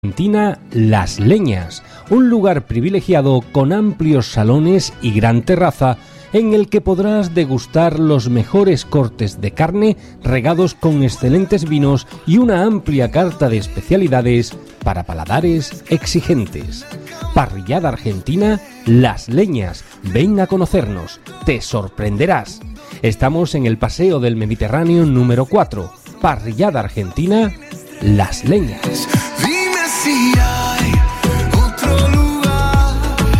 Argentina Las Leñas, un lugar privilegiado con amplios salones y gran terraza en el que podrás degustar los mejores cortes de carne regados con excelentes vinos y una amplia carta de especialidades para paladares exigentes. Parrillada Argentina Las Leñas, ven a conocernos, te sorprenderás. Estamos en el Paseo del Mediterráneo número 4, Parrillada Argentina Las Leñas. Si hay otro lugar.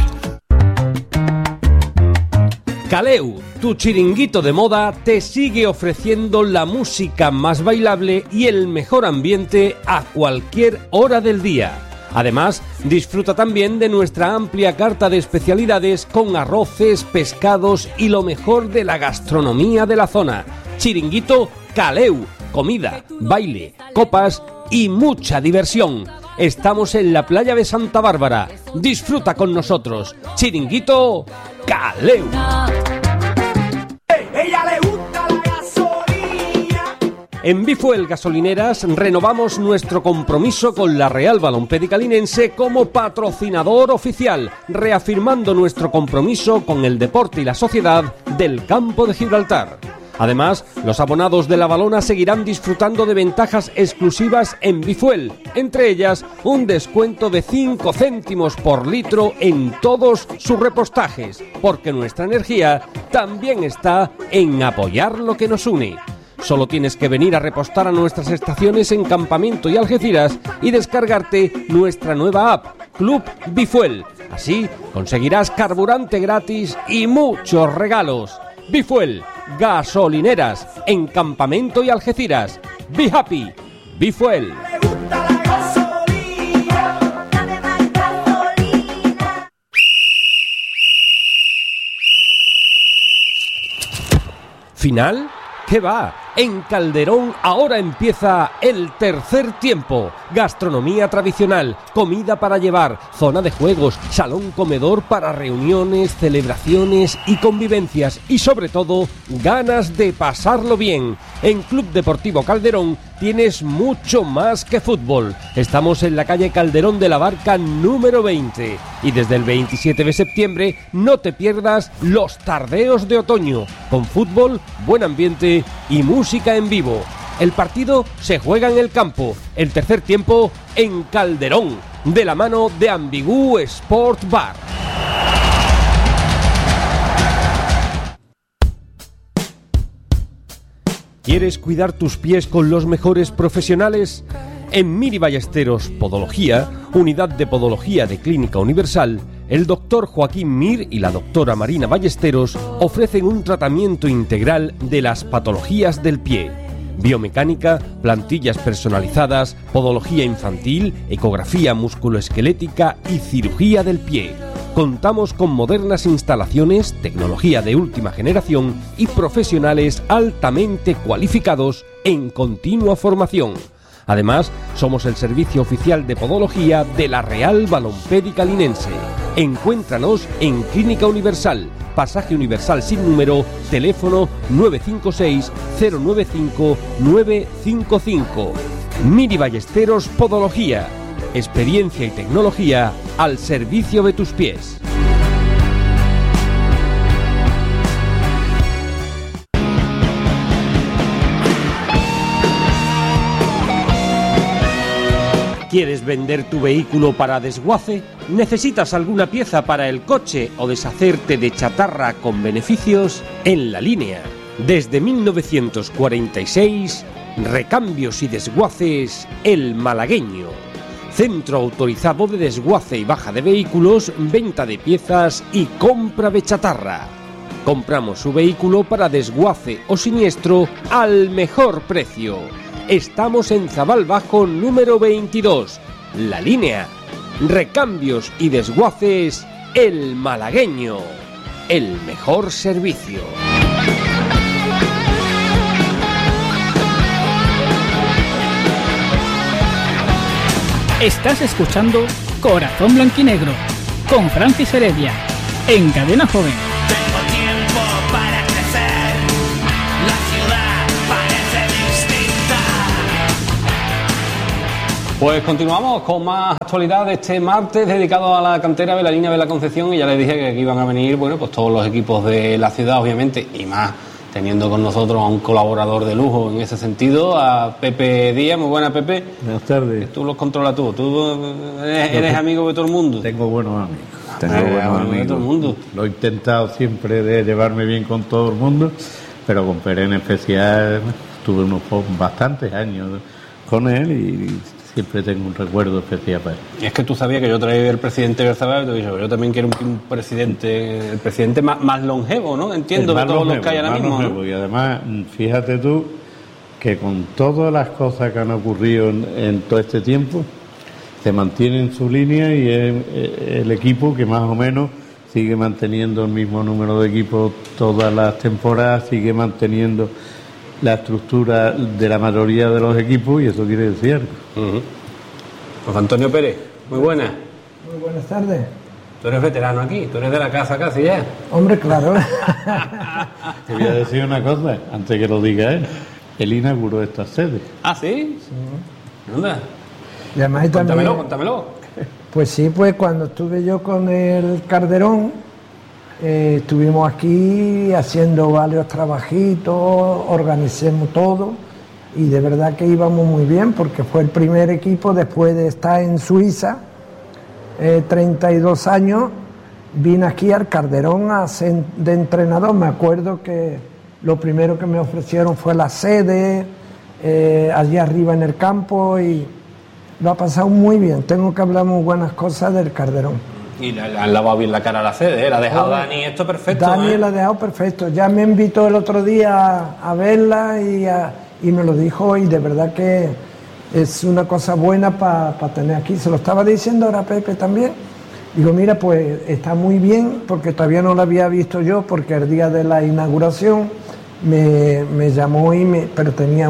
Caleu, tu chiringuito de moda, te sigue ofreciendo la música más bailable y el mejor ambiente a cualquier hora del día. Además, disfruta también de nuestra amplia carta de especialidades con arroces, pescados y lo mejor de la gastronomía de la zona. Chiringuito Caleu, comida, baile, copas y mucha diversión. Estamos en la playa de Santa Bárbara. Disfruta con nosotros. Chiringuito Caleu. Ella le gusta la gasolina. En Bifuel Gasolineras renovamos nuestro compromiso con la Real Balompédica Linense como patrocinador oficial, reafirmando nuestro compromiso con el deporte y la sociedad del Campo de Gibraltar. Además, los abonados de la Balona seguirán disfrutando de ventajas exclusivas en Bifuel, entre ellas un descuento de 5 céntimos por litro en todos sus repostajes, porque nuestra energía también está en apoyar lo que nos une. Solo tienes que venir a repostar a nuestras estaciones en Campamento y Algeciras y descargarte nuestra nueva app, Club Bifuel. Así conseguirás carburante gratis y muchos regalos. Bifuel Gasolineras en Campamento y Algeciras. Be happy, Bifuel. ¿Final? ¿Qué va? En Calderón ahora empieza el tercer tiempo. Gastronomía tradicional, comida para llevar, zona de juegos, salón comedor para reuniones, celebraciones y convivencias y sobre todo ganas de pasarlo bien. En Club Deportivo Calderón tienes mucho más que fútbol. Estamos en la calle Calderón de la Barca número 20 y desde el 27 de septiembre no te pierdas los tardeos de otoño con fútbol, buen ambiente y música en vivo. El partido se juega en el campo, el tercer tiempo en Calderón, de la mano de Ambigú Sport Bar. ¿Quieres cuidar tus pies con los mejores profesionales? En Miri Ballesteros Podología, unidad de podología de Clínica Universal, el doctor Joaquín Mir y la doctora Marina Ballesteros ofrecen un tratamiento integral de las patologías del pie. Biomecánica, plantillas personalizadas, podología infantil, ecografía musculoesquelética y cirugía del pie. Contamos con modernas instalaciones, tecnología de última generación y profesionales altamente cualificados en continua formación. Además, somos el servicio oficial de podología de la Real Balompédica Linense. Encuéntranos en Clínica Universal, Pasaje Universal sin número, teléfono 956 095 955. Miri Ballesteros Podología. Experiencia y tecnología al servicio de tus pies. ¿Quieres vender tu vehículo para desguace? ¿Necesitas alguna pieza para el coche o deshacerte de chatarra con beneficios? En La Línea, desde 1946, Recambios y Desguaces El Malagueño. Centro autorizado de desguace y baja de vehículos, venta de piezas y compra de chatarra. Compramos su vehículo para desguace o siniestro al mejor precio. Estamos en Zabal Bajo número 22, La Línea. Recambios y Desguaces El Malagueño. El mejor servicio. Estás escuchando Corazón Blanquinegro con Francis Heredia en Cadena Joven. Tengo tiempo para crecer. La ciudad parece distinta. Pues continuamos con más actualidad de este martes dedicado a la cantera de la línea de la Concepción, y ya les dije que aquí iban a venir, bueno, pues todos los equipos de la ciudad, obviamente, y más teniendo con nosotros a un colaborador de lujo en ese sentido, a Pepe Díaz. Muy buena, Pepe. Buenas tardes. Tú los controlas tú eres amigo de todo el mundo. Tengo buenos amigos. Tengo amigo buenos de amigos. todo el mundo. Lo he intentado siempre de llevarme bien con todo el mundo, pero con Pérez en especial tuve bastantes años con él y siempre tengo un recuerdo especial para él. Y es que tú sabías que yo traía el presidente Berzabal y te dije, yo también quiero un presidente, el presidente más longevo, ¿no? Entiendo, de todos los que hay ahora mismo, ¿no? Y además, fíjate tú que con todas las cosas que han ocurrido en todo este tiempo, se mantiene en su línea y es el equipo que más o menos sigue manteniendo el mismo número de equipos todas las temporadas, sigue manteniendo la estructura de la mayoría de los equipos, y eso quiere decir algo. Pues Antonio Pérez, muy buena. Muy buenas tardes. Tú eres veterano aquí, tú eres de la casa casi ya. Hombre, claro. Te voy a decir una cosa, antes que lo diga él inauguró esta sede. ¿Ah, sí? ¿Dónde? Y además también, Cuéntamelo. pues sí, pues cuando estuve yo con el Calderón, estuvimos aquí haciendo varios trabajitos, organicemos todo, y de verdad que íbamos muy bien, porque fue el primer equipo después de estar en Suiza, 32 años, vine aquí al Calderón a ser de entrenador. Me acuerdo que lo primero que me ofrecieron fue la sede, allí arriba en el campo, y lo ha pasado muy bien. Tengo que hablar muy buenas cosas del Calderón. Y le han lavado bien la cara a la sede, la ha dejado Dani esto perfecto. Dani la ha dejado perfecto. Ya me invitó el otro día a verla y me lo dijo, y de verdad que es una cosa buena para tener aquí. Se lo estaba diciendo ahora a Pepe también. Digo, mira, pues está muy bien, porque todavía no lo había visto yo, porque el día de la inauguración me llamó, pero tenía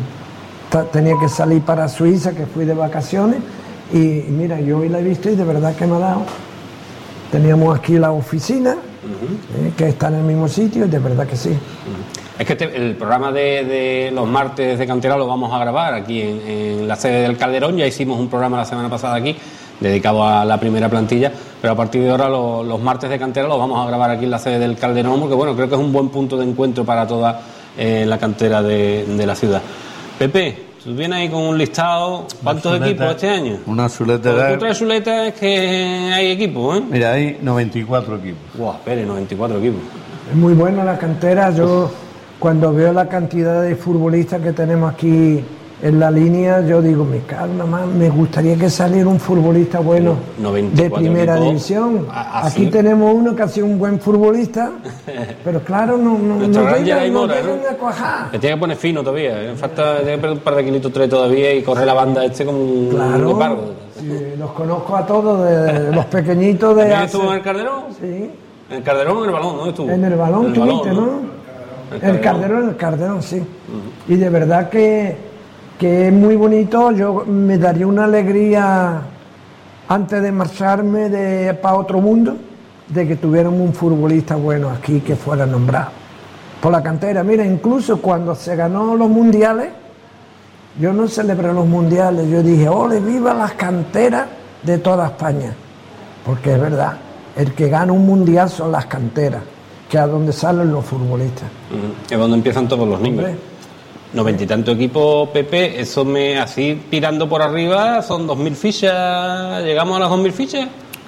que salir para Suiza, que fui de vacaciones, y mira, yo hoy la he visto y de verdad que me ha dado. Teníamos aquí la oficina, que está en el mismo sitio, y de verdad que sí. Es que el programa de los martes de cantera lo vamos a grabar aquí en la sede del Calderón. Ya hicimos un programa la semana pasada aquí dedicado a la primera plantilla, pero a partir de ahora los martes de cantera los vamos a grabar aquí en la sede del Calderón, porque bueno, creo que es un buen punto de encuentro para toda la cantera de la ciudad. Pepe, tú vienes ahí con un listado. ¿Cuántos equipos este año? Una chuleta. Cuando tú traes chuleta es que hay equipos, ¿eh? Mira, hay 94 equipos. Guau, espere, 94 equipos. Es muy buena la cantera. Yo, cuando veo la cantidad de futbolistas que tenemos aquí en la línea, yo digo, me cago nada más, me gustaría que saliera un futbolista bueno de primera división. Aquí tenemos uno que ha sido un buen futbolista, pero claro, no llegan a cuajar. Le tiene que poner fino todavía, falta, tiene que perder un par de kilitos tres todavía y correr la banda como un guepardo. Sí, los conozco a todos, de los pequeñitos de... ¿También estuvo en el Calderón? Sí. ¿En el Calderón o en el Balón? ¿Dónde estuvo? En el Balón tuviste, ¿no? El Calderón, sí. Y de verdad que es muy bonito. Yo me daría una alegría antes de marcharme para otro mundo, de que tuviéramos un futbolista bueno aquí que fuera nombrado por la cantera. Mira, incluso cuando se ganó los mundiales, yo no celebré los mundiales, yo dije, ¡ole, viva las canteras de toda España! Porque es verdad, el que gana un mundial son las canteras, que es a donde salen los futbolistas. Es donde empiezan todos los niños. 90 y tantos equipos, Pepe, eso así tirando por arriba, son 2.000 fichas. ¿Llegamos a las 2.000 fichas?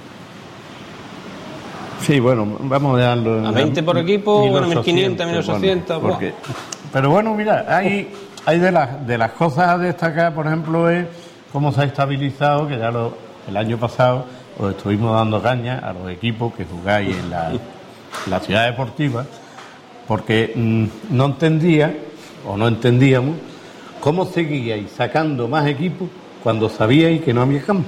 Sí, bueno, vamos a dejarlo. A 20 por equipo, bueno, 1.500, 1.800. Bueno, pero bueno, mira, hay de las cosas a destacar, por ejemplo, es cómo se ha estabilizado, que ya el año pasado os estuvimos dando caña a los equipos que jugáis en la ciudad deportiva, porque no entendíamos cómo seguíais sacando más equipos cuando sabíais que no había campo.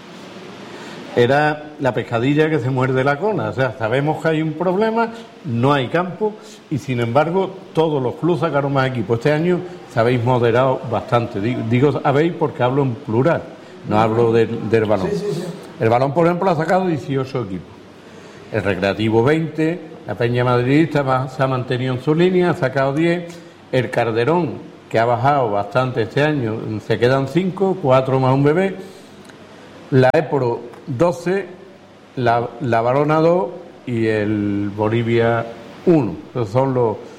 Era la pescadilla que se muerde la cola. O sea, sabemos que hay un problema, no hay campo, y sin embargo todos los clubes sacaron más equipos. Este año se habéis moderado bastante. Digo habéis porque hablo en plural, no hablo del Balón. Sí. El Balón, por ejemplo, ha sacado 18 equipos. El Recreativo 20, la Peña Madridista se ha mantenido en su línea, ha sacado 10. El Calderón, que ha bajado bastante este año, se quedan 5, 4 más un bebé. La EPRO 12, la Valona 2 y el Bolivia 1. Esos son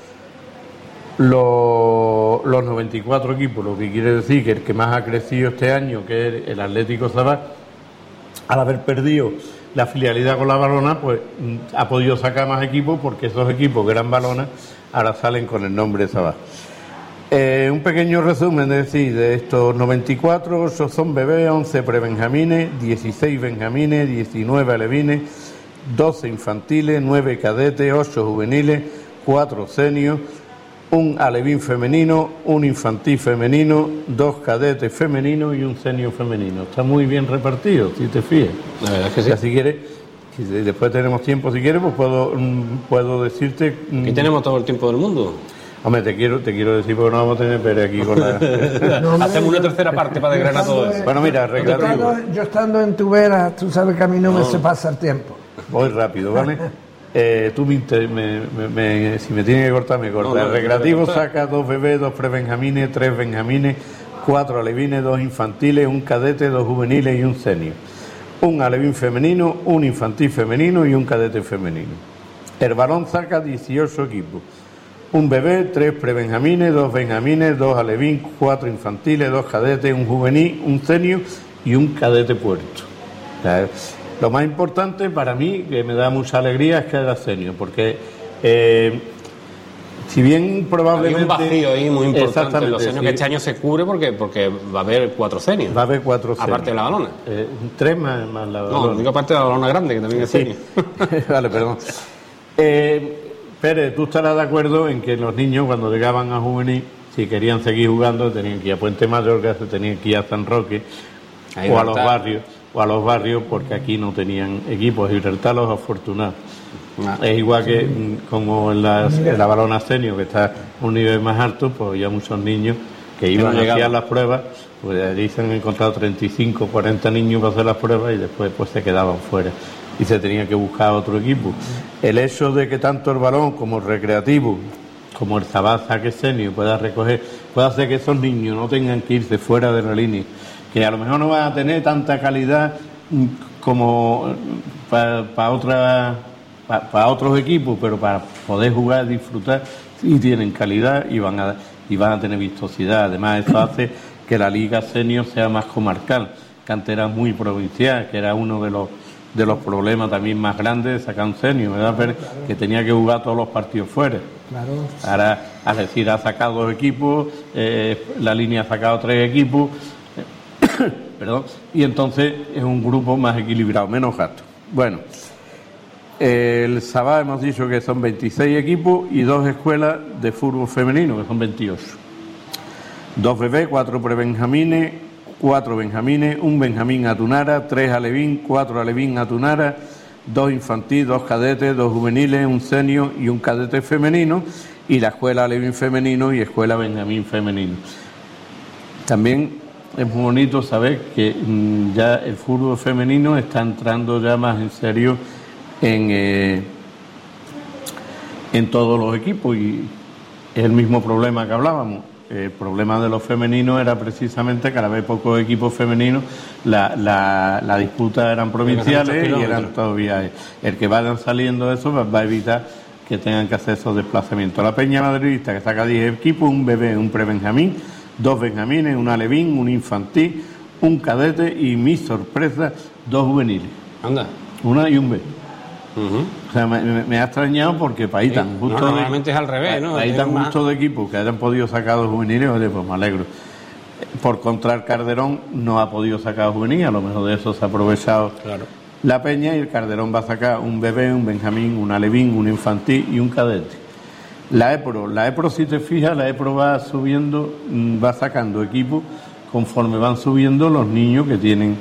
los 94 equipos, lo que quiere decir que el que más ha crecido este año, que es el Atlético Sabá, al haber perdido la filialidad con la Valona, pues ha podido sacar más equipos, porque esos equipos que eran Valona ahora salen con el nombre Sabá. Un pequeño resumen, es decir, de estos 94, 8 son bebés, 11 prebenjamines, 16 benjamines, 19 alevines, 12 infantiles, 9 cadetes, 8 juveniles, 4 seniors, un alevín femenino, un infantil femenino, 2 cadetes femeninos y un senior femenino. Está muy bien repartido, si te fijas. La verdad es que sí. Ya, si quieres, si después tenemos tiempo, si quieres, pues puedo decirte... Aquí tenemos todo el tiempo del mundo. Hombre, te quiero decir, porque no vamos a tener Pérez aquí con la... No, hombre, Hacemos una tercera parte para desgranar todo eso. Bueno, mira, recreativo. Yo estando en Tubera, tú sabes que a mí no me se pasa el tiempo. Voy rápido, ¿vale? Tú si me tienes que cortar, me cortas. No, El recreativo saca 2 bebés, 2 prebenjamines, 3 benjamines, 4 alevines, 2 infantiles, un cadete, 2 juveniles y un senior. Un alevín femenino, un infantil femenino y un cadete femenino. El varón saca 18 equipos. Un bebé, 3 prebenjamines, 2 benjamines, 2 alevín, 4 infantiles, 2 cadetes, un juvenil, un senior y un cadete puerto. O sea, lo más importante para mí, que me da mucha alegría, es que era senior, porque si bien probablemente... Hay un vacío ahí muy importante en los seniors, sí. que este año se cubre porque va a haber 4 seniors. Va a haber 4 seniors. Aparte de la balona. 3 más la balona. No, digo aparte de la balona grande, que también es senior. Vale, perdón. Pérez, tú estarás de acuerdo en que los niños, cuando llegaban a juvenil, si querían seguir jugando, tenían que ir a Puente Mayorga, se tenían que ir a San Roque, Ahí o a los barrios, porque aquí no tenían equipos. Gibraltar, los afortunados. Es igual que como en la balona senior, que está a un nivel más alto, pues había muchos niños que iban a hacer las pruebas, pues allí se han encontrado 35, 40 niños para hacer las pruebas y después pues se quedaban fuera y se tenía que buscar otro equipo. El hecho de que tanto el balón como el recreativo, como el Sabá saque senior pueda recoger, puede hacer que esos niños no tengan que irse fuera de la línea, que a lo mejor no van a tener tanta calidad como para otros equipos, pero para poder jugar, disfrutar, sí tienen calidad y van a tener vistosidad. Además, eso hace que la liga senior sea más comarcal, que antes era muy provincial, que era uno de los problemas también más grandes de sacar un senior, ¿verdad? Pero que tenía que jugar todos los partidos fuera. Claro. Ahora, es decir, ha sacado 2 equipos, la línea ha sacado 3 equipos, perdón, y entonces es un grupo más equilibrado, menos gasto. Bueno, el Sabá hemos dicho que son 26 equipos y 2 escuelas de fútbol femenino, que son 28. 2 bebés, 4 prebenjamines, 4 benjamines, un benjamín atunara, 3 alevín, 4 alevín atunara, 2 infantil, 2 cadetes, 2 juveniles, un senior y un cadete femenino, y la escuela alevín femenino y escuela benjamín femenino. También es muy bonito saber que ya el fútbol femenino está entrando ya más en serio en todos los equipos, y es el mismo problema que hablábamos. El problema de los femeninos era precisamente que al haber pocos equipos femeninos, la disputa eran provinciales y eran todavía... El que vayan saliendo de eso va a evitar que tengan que hacer esos desplazamientos. La Peña Madridista, que saca 10 equipos, un bebé, un prebenjamín, 2 benjamines, un alevín, un infantil, un cadete y, mi sorpresa, 2 juveniles. Anda. Una y un B. O sea, me ha extrañado porque para ahí tan justo... No, normalmente es al revés, ¿no? Ahí tan más... justo de equipos que hayan podido sacar 2 juveniles, oye, pues me alegro. Por contra, el Calderón no ha podido sacar juveniles, a lo mejor de eso se ha aprovechado la Peña, y el Calderón va a sacar un bebé, un benjamín, un alevín, un infantil y un cadete. La EPRO, si te fijas, la EPRO va subiendo, va sacando equipos conforme van subiendo los niños que tienen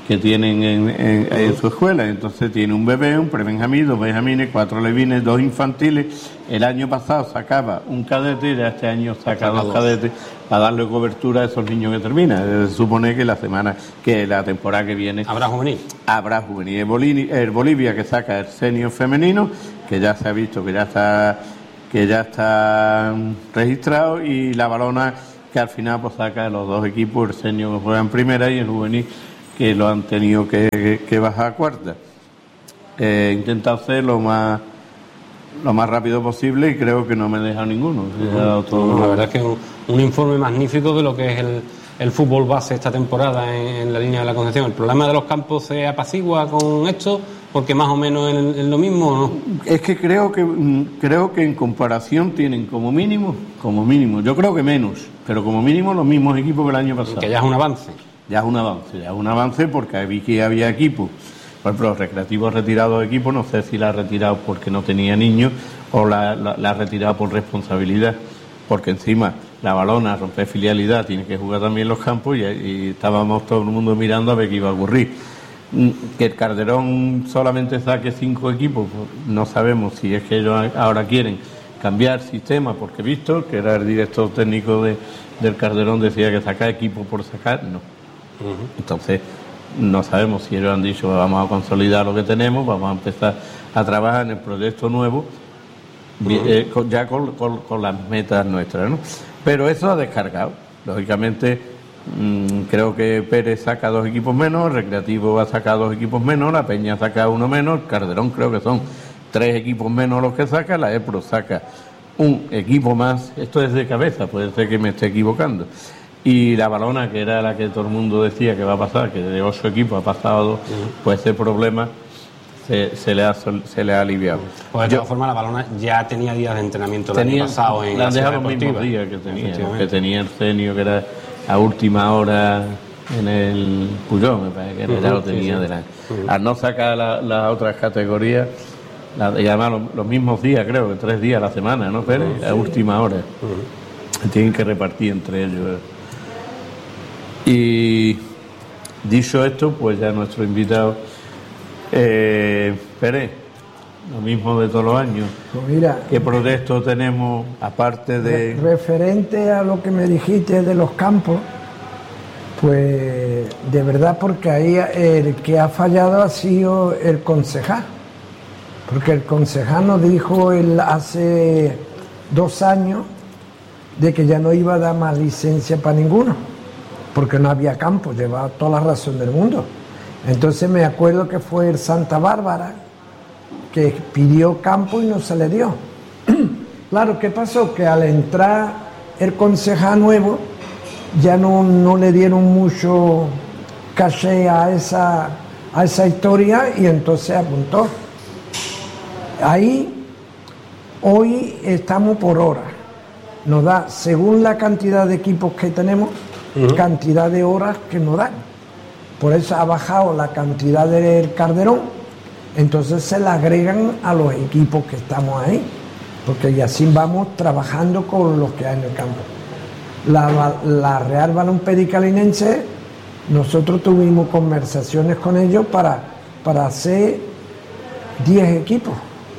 en su escuela. Entonces tiene un bebé, un prebenjamín, 2 benjamines, 4 alevines, 2 infantiles. El año pasado sacaba un cadete y este año saca 2 cadetes para darle cobertura a esos niños que terminan. Se supone que la temporada que viene ¿Habrá juvenil? Habrá juvenil. El Bolivia, que saca el senior femenino, que ya se ha visto que ya está registrado, y la balona, que al final pues saca los dos equipos, el senior que juega en primera y el juvenil que lo han tenido que bajar a cuarta. He intentado hacer lo más rápido posible y creo que no me he dejado ninguno. He dado todo. La verdad es que es un informe magnífico de lo que es el fútbol base esta temporada en la línea de la Concepción. ¿El problema de los campos se apacigua con esto? Porque más o menos es lo mismo, ¿o no? Es que creo que en comparación tienen como mínimo, yo creo que menos, pero como mínimo los mismos equipos que el año pasado. Que ya es un avance. Ya es un avance porque vi que había equipos. Por ejemplo, los recreativos retirados de equipos, no sé si la ha retirado porque no tenía niños o la ha retirado por responsabilidad, porque encima la Balona, romper filialidad, tiene que jugar también los campos y estábamos todo el mundo mirando a ver qué iba a ocurrir. Que el Calderón solamente saque 5 equipos, pues no sabemos si es que ellos ahora quieren cambiar sistema, porque Víctor, que era el director técnico del Calderón, decía que sacar equipos por sacar, no. Entonces, no sabemos si ellos han dicho vamos a consolidar lo que tenemos, vamos a empezar a trabajar en el proyecto nuevo, ya con las metas nuestras, ¿no? Pero eso ha descargado. Lógicamente, creo que Pérez saca 2 equipos menos, el Recreativo ha sacado 2 equipos menos, la Peña saca 1 menos, el Calderón creo que son 3 equipos menos los que saca, la EPRO saca un equipo más, esto es de cabeza, puede ser que me esté equivocando. Y la Balona, que era la que todo el mundo decía que va a pasar, que de 8 equipos ha pasado 2, pues ese problema se le ha aliviado. Pues de todas formas, la Balona ya tenía días de entrenamiento el año pasado en la ciudad los deportiva. mismos días que tenía el Cenio, que era a última hora en el Puyol, me parece que era, ya lo tenía delante. Al no sacar las otras categorías, y además los mismos días, creo que 3 días a la semana, ¿no, Pérez? A última hora. Tienen que repartir entre ellos. Y dicho esto, pues ya nuestro invitado Pérez, lo mismo de todos los años. Pues mira, ¿Qué proyectos tenemos aparte de...? Referente a lo que me dijiste de los campos, pues de verdad, porque ahí el que ha fallado ha sido el concejal, porque el concejal nos dijo hace 2 años de que ya no iba a dar más licencia para ninguno, porque no había campo, llevaba toda la razón del mundo. Entonces me acuerdo que fue el Santa Bárbara que pidió campo y no se le dio. Claro, ¿qué pasó? Que al entrar el concejal nuevo ya no le dieron mucho caché a esa historia y entonces apuntó. Ahí, hoy estamos por hora. Nos da, según la cantidad de equipos que tenemos, cantidad de horas que nos dan. Por eso ha bajado la cantidad del Calderón, entonces se la agregan a los equipos que estamos ahí, porque y así vamos trabajando con los que hay en el campo. La Real Balompédica Linense, nosotros tuvimos conversaciones con ellos para hacer 10 equipos.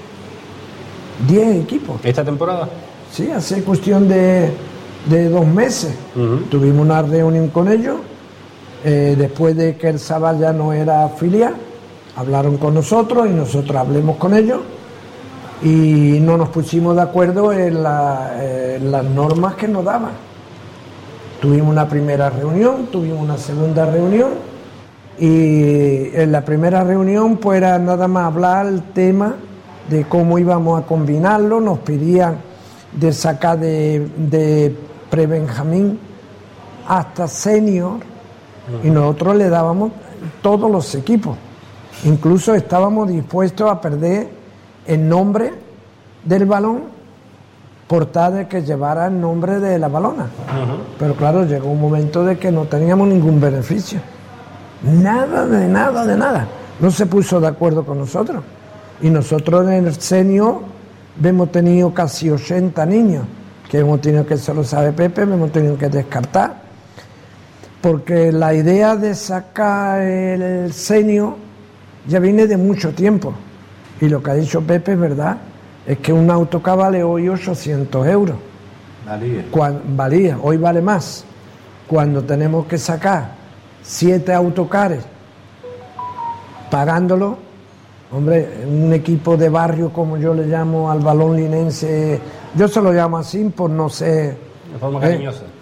10 equipos. ¿Esta temporada? Sí, hace cuestión de 2 meses. Tuvimos una reunión con ellos, después de que el Sabal ya no era filial, hablaron con nosotros y nosotros hablemos con ellos y no nos pusimos de acuerdo en las normas que nos daban. Tuvimos una primera reunión, tuvimos una segunda reunión y en la primera reunión pues era nada más hablar el tema de cómo íbamos a combinarlo, nos pedían de sacar de prebenjamín hasta senior y nosotros le dábamos todos los equipos. Incluso estábamos dispuestos a perder el nombre del balón por tal de que llevara el nombre de la Balona. Pero claro, llegó un momento de que no teníamos ningún beneficio. Nada. No se puso de acuerdo con nosotros. Y nosotros en el senior hemos tenido casi 80 niños, que hemos tenido, que eso lo sabe Pepe, hemos tenido que descartar. Porque la idea de sacar el senior ya viene de mucho tiempo. Y lo que ha dicho Pepe es verdad, es que un autocar vale hoy 800 euros. Valía, hoy vale más. Cuando tenemos que sacar 7 autocares pagándolo, hombre, un equipo de barrio, como yo le llamo al balón linense, yo se lo llamo así por no ser... De forma cariñosa.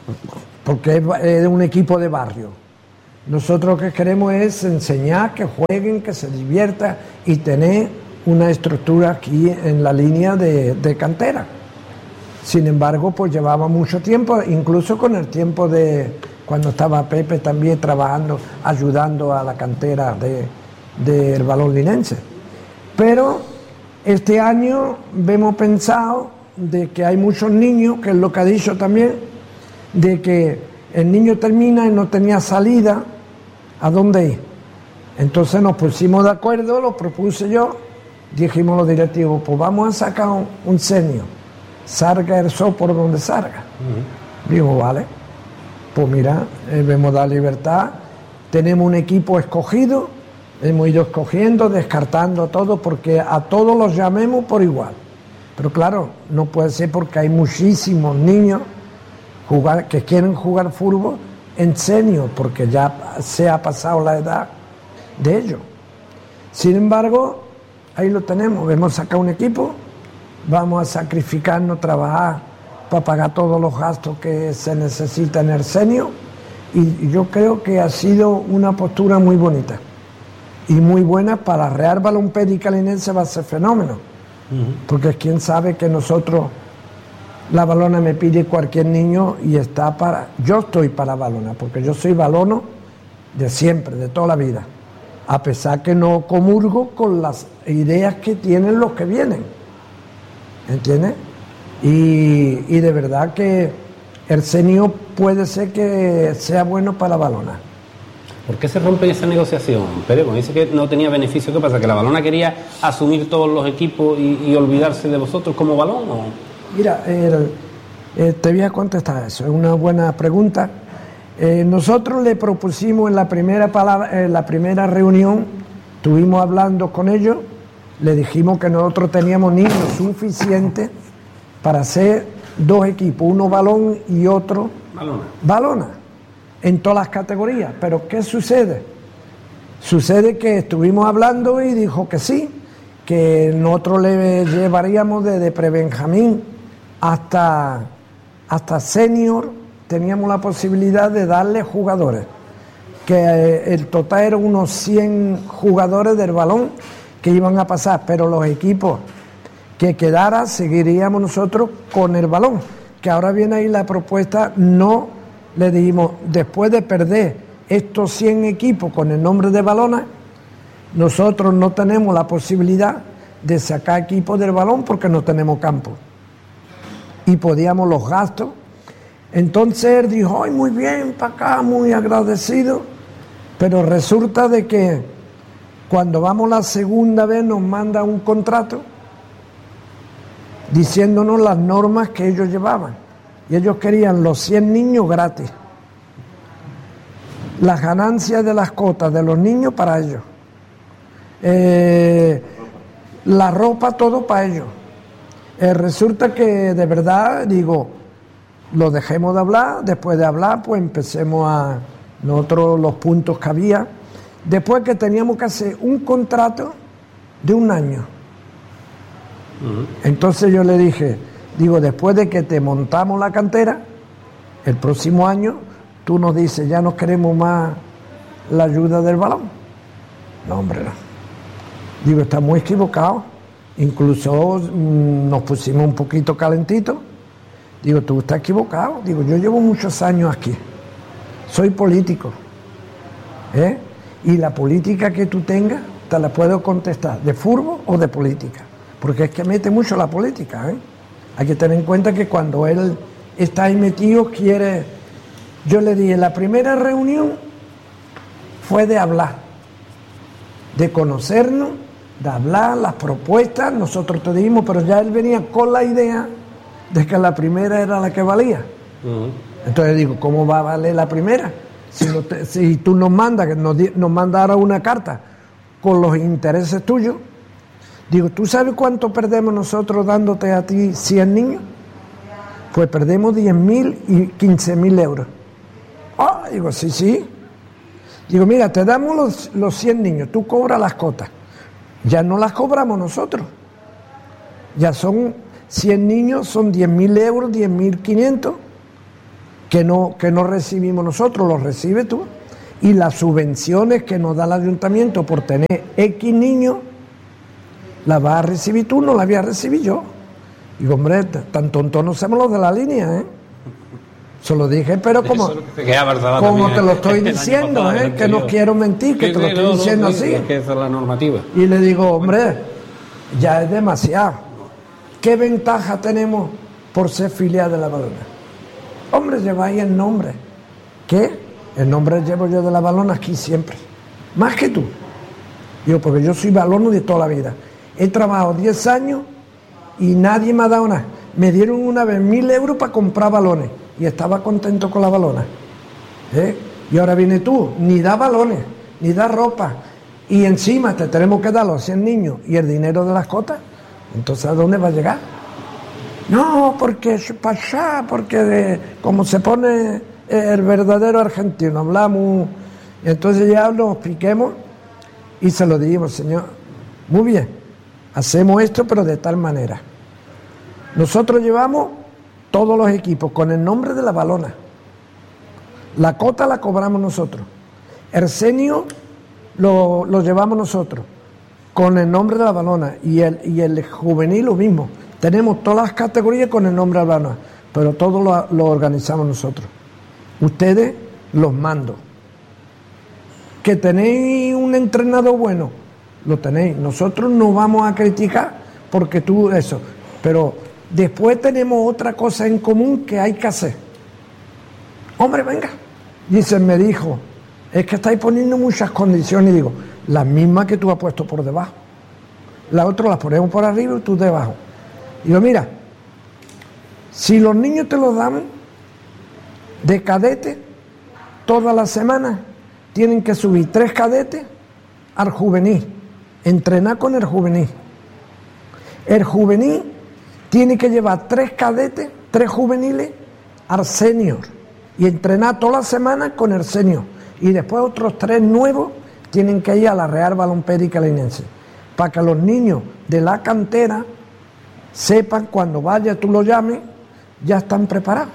porque es un equipo de barrio. Nosotros lo que queremos es enseñar, que jueguen, que se diviertan y tener una estructura aquí en la línea de cantera. Sin embargo, pues llevaba mucho tiempo, incluso con el tiempo de cuando estaba Pepe también trabajando, ayudando a la cantera del balón linense. Pero este año hemos pensado de que hay muchos niños, que es lo que ha dicho también, de que el niño termina y no tenía salida, ¿a dónde ir? Entonces nos pusimos de acuerdo, lo propuse yo, dijimos los directivos, pues vamos a sacar un senior, salga el sol por donde salga. Digo, vale, pues mira, hemos dado libertad, tenemos un equipo escogido, hemos ido escogiendo, descartando todo, porque a todos los llamemos por igual. Pero claro, no puede ser porque hay muchísimos niños que quieren jugar fútbol en senior, porque ya se ha pasado la edad de ellos. Sin embargo, ahí lo tenemos, hemos sacado un equipo, vamos a sacrificarnos, trabajar para pagar todos los gastos que se necesitan en el senior, y yo creo que ha sido una postura muy bonita y muy buena para Real Balompédica Linense. Va a ser fenómeno, porque quién sabe que nosotros, la Valona me pide cualquier niño y está para, yo estoy para Valona, porque yo soy valono de siempre, de toda la vida, a pesar que no comulgo con las ideas que tienen los que vienen, ¿entiendes? Y de verdad que el senior puede ser que sea bueno para Valona. ¿Por qué se rompe esa negociación, Pérez? Cuando dice que no tenía beneficio, ¿qué pasa? ¿Que la Valona quería asumir todos los equipos y olvidarse de vosotros como Balón? ¿O? Mira, te voy a contestar eso, es una buena pregunta. Nosotros le propusimos en la primera reunión, estuvimos hablando con ellos, le dijimos que nosotros teníamos niños suficientes para hacer dos equipos, uno Balón y otro Valona, en todas las categorías. Pero ¿qué sucede? Sucede que estuvimos hablando y dijo que sí, que nosotros le llevaríamos desde prebenjamín hasta senior, teníamos la posibilidad de darle jugadores, que el total eran unos 100 jugadores del Balón que iban a pasar, pero los equipos que quedara seguiríamos nosotros con el Balón, que ahora viene ahí la propuesta. No, le dijimos, después de perder estos 100 equipos con el nombre de Valona, nosotros no tenemos la posibilidad de sacar equipos del Balón porque no tenemos campo y podíamos los gastos. Entonces él dijo, ay, muy bien, para acá, muy agradecido, pero resulta de que cuando vamos la segunda vez nos manda un contrato diciéndonos las normas que ellos llevaban, y ellos querían los 100 niños gratis, las ganancias de las cotas de los niños para ellos, la ropa, todo para ellos. Resulta que de verdad, digo, lo dejemos de hablar, después de hablar pues empecemos a nosotros los puntos que había, después que teníamos que hacer un contrato de un año. Entonces yo le dije, digo, después de que te montamos la cantera, el próximo año tú nos dices, ya no queremos más la ayuda del Balón. No, hombre, no. Digo, estamos equivocados. Incluso nos pusimos un poquito calentitos. Digo, tú estás equivocado. Digo, yo llevo muchos años aquí. Soy político. Y la política que tú tengas, te la puedo contestar, de fútbol o de política. Porque es que mete mucho la política, Hay que tener en cuenta que cuando él está ahí metido, quiere... Yo le dije, la primera reunión fue de hablar, de conocernos, de hablar, las propuestas, nosotros te dijimos, pero ya él venía con la idea de que la primera era la que valía. Entonces digo, ¿cómo va a valer la primera? Si tú nos mandas, que nos mandara una carta con los intereses tuyos. Digo, ¿tú sabes cuánto perdemos nosotros dándote a ti 100 niños? Pues perdemos 10.000 y 15.000 euros. Digo, sí. Digo, mira, te damos los 100 niños, tú cobras las cotas. Ya no las cobramos nosotros. Ya son 100 niños, son 10.000 euros, 10.500, que no recibimos nosotros, los recibes tú. Y las subvenciones que nos da el ayuntamiento por tener X niños, las vas a recibir tú, no las voy a recibir yo. Digo, hombre, tan tontos no somos los de la línea, ¿eh? Se lo dije, pero como te lo estoy diciendo, que no quiero mentir, que te lo estoy diciendo así. Es que esa es la normativa. Y le digo, hombre, ya es demasiado. ¿Qué ventaja tenemos por ser filial de la Valona? Hombre, lleváis el nombre. ¿Qué? El nombre llevo yo de la Valona aquí siempre. Más que tú. Digo, porque yo soy valono de toda la vida. He trabajado 10 años y nadie me ha dado nada. Me dieron una vez 1.000 euros para comprar balones y estaba contento con la Valona. Y ahora viene tú, ni da balones, ni da ropa, y encima te tenemos que dar los 100 niños y el dinero de las cotas. Entonces, ¿a dónde va a llegar? No, porque es pasá, porque como se pone el verdadero argentino, hablamos, y entonces ya nos piquemos y se lo dijimos, señor, muy bien, hacemos esto, pero de tal manera. Nosotros llevamos todos los equipos con el nombre de la Valona. La cota la cobramos nosotros. El senio lo llevamos nosotros con el nombre de la Valona. Y el juvenil lo mismo. Tenemos todas las categorías con el nombre de la Valona, pero todo lo organizamos nosotros. Ustedes los mando. Que tenéis un entrenador bueno, lo tenéis. Nosotros no vamos a criticar porque tú eso. Pero después tenemos otra cosa en común que hay que hacer. Hombre, venga. Dice, me dijo, es que estáis poniendo muchas condiciones. Y digo, las mismas que tú has puesto por debajo. Las otras las ponemos por arriba y tú debajo. Y digo, mira, si los niños te los dan de cadete, todas las semanas tienen que subir 3 cadetes al juvenil, entrenar con el juvenil. El juvenil tiene que llevar 3 cadetes, 3 juveniles al senior y entrenar toda la semana con el senior. Y después otros 3 nuevos tienen que ir a la Real Balompédica Linense, para que los niños de la cantera sepan cuando vaya, tú lo llames, ya están preparados.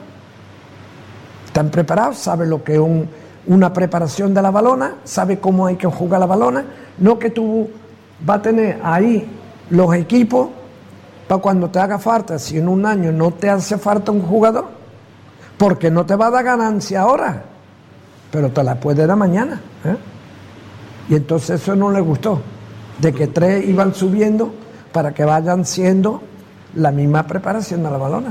Están preparados, saben lo que es una preparación de la balona, saben cómo hay que jugar la balona, no que tú vas a tener ahí los equipos para cuando te haga falta, si en un año no te hace falta un jugador, porque no te va a dar ganancia ahora, pero te la puede dar mañana. Y entonces eso no le gustó, de que 3 iban subiendo para que vayan siendo la misma preparación de la balona.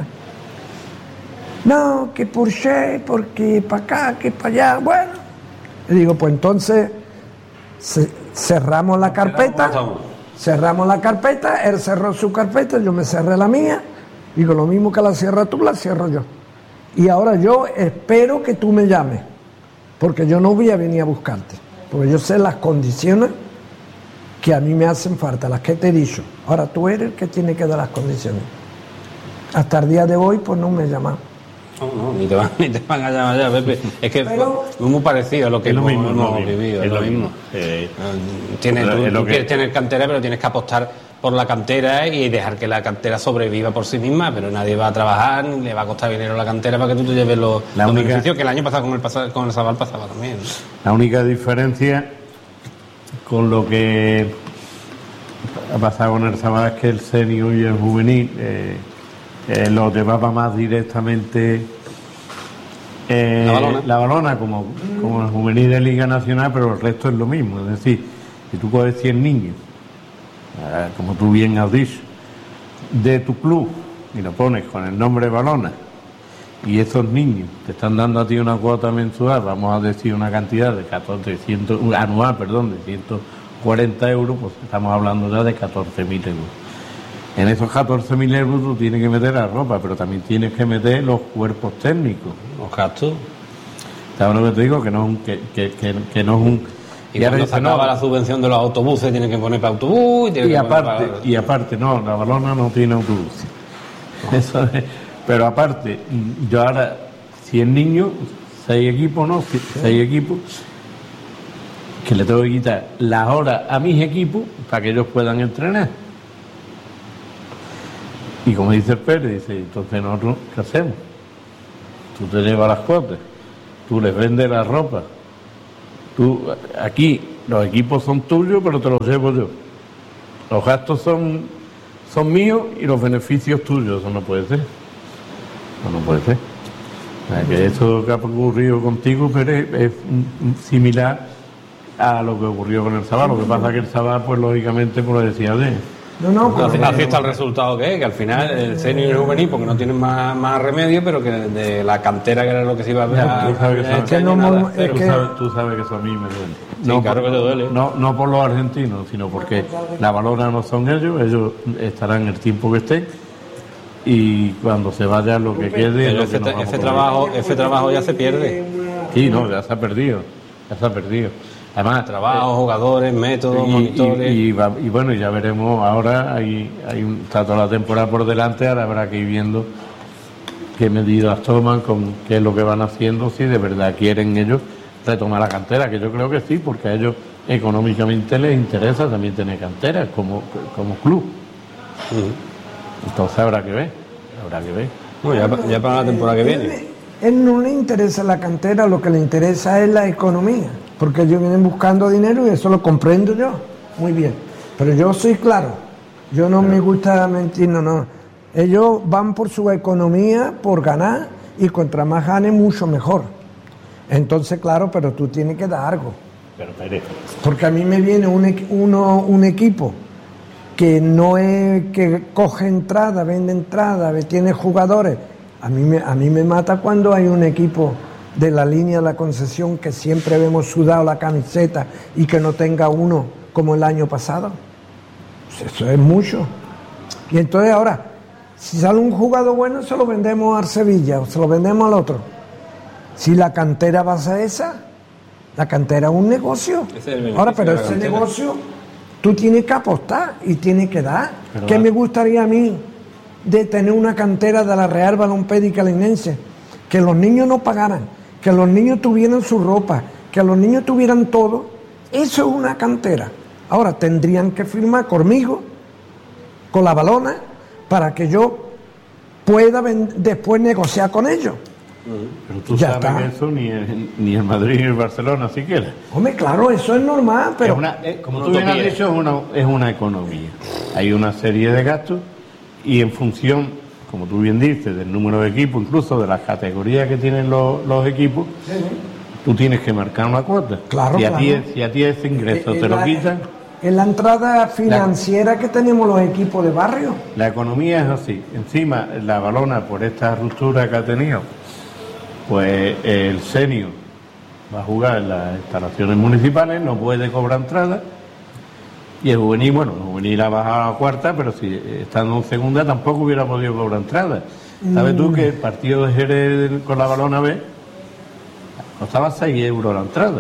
No, que por qué, porque para acá, que para allá. Bueno, le digo, pues entonces cerramos la carpeta. Cerramos la carpeta, él cerró su carpeta, yo me cerré la mía. Digo, lo mismo que la cierras tú, la cierro yo. Y ahora yo espero que tú me llames, porque yo no voy a venir a buscarte, porque yo sé las condiciones que a mí me hacen falta, las que te he dicho. Ahora tú eres el que tiene que dar las condiciones. Hasta el día de hoy, pues no me he llamado. No, ni te van a llamar ya, Pepe. Es que pero, es muy parecido a lo que hemos vivido. Es lo mismo. Tú quieres tener cantera, pero tienes que apostar por la cantera y dejar que la cantera sobreviva por sí misma, pero nadie va a trabajar, ni le va a costar dinero a la cantera para que tú te lleves los beneficios, que el año pasado con el Sabal pasaba también. La única diferencia con lo que ha pasado con el Sabal es que el senior y el juvenil lo llevaba más directamente la balona como el juvenil de Liga Nacional, pero el resto es lo mismo. Es decir, si tú coges 100 niños, como tú bien has dicho, de tu club y lo pones con el nombre Balona, y esos niños te están dando a ti una cuota mensual, vamos a decir una cantidad de 140 euros, pues estamos hablando ya de 14.000 euros. En esos 14.000 euros tú tienes que meter la ropa, pero también tienes que meter los cuerpos técnicos. Los gastos. ¿Sabes lo que te digo? Que no es un... Y cuando se acaba la subvención de los autobuses, tienen que poner para autobús... Y aparte, no, la balona no tiene autobuses. Eso es, pero aparte, yo ahora, 100 niños, 6 equipos, ¿no? 6 equipos, que le tengo que quitar las horas a mis equipos para que ellos puedan entrenar. Y como dice el Pérez, dice, entonces nosotros, ¿qué hacemos? tú te llevas las cuotas, tú les vendes la ropa, aquí los equipos son tuyos, pero te los llevo yo. Los gastos son míos y los beneficios tuyos. Eso no puede ser. No puede ser. O sea, que eso que ha ocurrido contigo, Pérez, es similar a lo que ocurrió con el Sabá. Lo que pasa es que el Sabá, pues lógicamente, pues lo decía de... Así está el resultado que al final el senior y el juvenil, porque no tienen más remedio, pero que de la cantera, que era lo que se iba a ver. Tú sabes que eso a mí me duele. Sí, no, claro que te duele. No por los argentinos, sino porque la Valona no son ellos estarán el tiempo que estén, y cuando se vaya lo que quede. Pero ese trabajo ya se pierde. Sí, no, ya se ha perdido. Además, trabajo, jugadores, métodos, monitores. Y bueno, ya veremos. Ahora está toda la temporada por delante. Ahora habrá que ir viendo qué medidas toman, con qué es lo que van haciendo, si de verdad quieren ellos retomar la cantera, que yo creo que sí, porque a ellos económicamente les interesa también tener cantera como club. Entonces habrá que ver. Bueno, ya para la temporada que viene. Él no le interesa la cantera, lo que le interesa es la economía, porque ellos vienen buscando dinero y eso lo comprendo yo muy bien. Pero yo soy claro, yo no me gusta mentir, no. Ellos van por su economía, por ganar, y contra más gane, mucho mejor. Entonces, claro, pero tú tienes que dar algo. Porque a mí me viene un equipo que no es que coge entrada, vende entrada, tiene jugadores. A mí me mata cuando hay un equipo de la línea de la Concesión que siempre vemos sudado la camiseta y que no tenga uno como el año pasado. Pues eso es mucho. Y entonces ahora, si sale un jugador bueno, se lo vendemos al Sevilla o se lo vendemos al otro. Si la cantera va a ser esa, la cantera es un negocio. Ahora, pero ese negocio tú tienes que apostar y tienes que dar. ¿Qué me gustaría a mí de tener una cantera de la Real Balompédica Linense? Que los niños no pagaran, que los niños tuvieran su ropa, que los niños tuvieran todo. Eso es una cantera. Ahora tendrían que firmar conmigo, con la Valona, para que yo pueda después negociar con ellos. Pero tú ya sabes que eso ni el Madrid ni el Barcelona siquiera. Hombre, claro, eso es normal, pero... como tú bien has dicho, es una economía. Hay una serie de gastos y en función, como tú bien dices, del número de equipos, incluso de las categorías que tienen los equipos, tú tienes que marcar una cuota. Claro, si a ti ese ingreso te lo quitan... Es la entrada financiera que tenemos los equipos de barrio. La economía es así. Encima, la Valona, por esta ruptura que ha tenido, pues el senior va a jugar en las instalaciones municipales, no puede cobrar entrada, y el juvenil ha bajado a la cuarta, pero si estando en segunda tampoco hubiera podido cobrar entrada. ¿Sabes tú que el partido de Jerez con la Valona B costaba 6 euros la entrada?